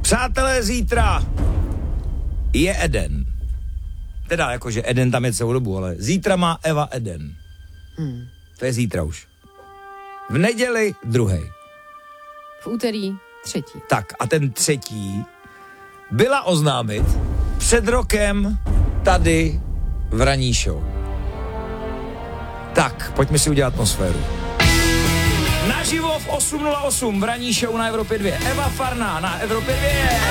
Přátelé, zítra je Eden. Teda jakože Eden tam je celou dobu, ale zítra má Eva Eden. To je zítra už. V neděli 2. V úterý 3. Tak a ten 3. byla oznámit před rokem tady v ranní show. Tak, pojďme si udělat atmosféru. Naživo v 8:08 v ranní show na Evropě 2. Eva Farná na Evropě 2.